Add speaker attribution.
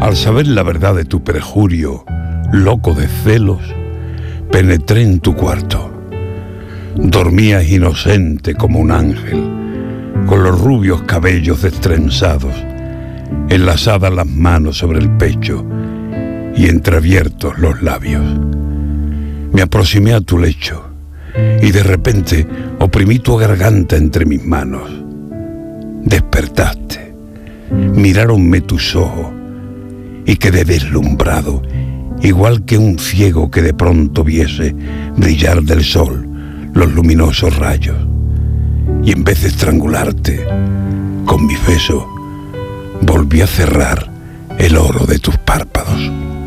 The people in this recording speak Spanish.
Speaker 1: Al saber la verdad de tu perjurio, loco de celos, penetré en tu cuarto. Dormías inocente como un ángel, con los rubios cabellos destrenzados, enlazadas las manos sobre el pecho y entreabiertos los labios. Me aproximé a tu lecho y de repente oprimí tu garganta entre mis manos. Despertaste, miráronme tus ojos y quedé deslumbrado, igual que un ciego que de pronto viese brillar del sol los luminosos rayos. Y en vez de estrangularte con mis besos, volví a cerrar el oro de tus párpados.